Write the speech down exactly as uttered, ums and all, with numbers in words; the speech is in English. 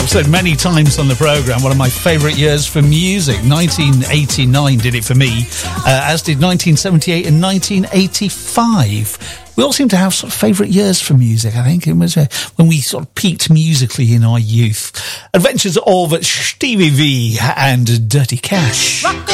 I've said many times on the programme, one of my favourite years for music. nineteen eighty-nine did it for me, uh, as did nineteen seventy-eight and nineteen eighty-five. We all seem to have sort of favourite years for music, I think. It was uh, when we sort of peaked musically in our youth. Adventures of Stevie V and Dirty Cash. Rock